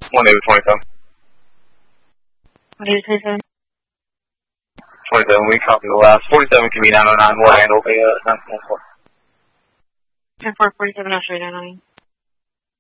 David 27. 1 David 27. 27, we copy the last. 47 can be 909, we'll handle the 914. 10-4, 47, I'll show you 909.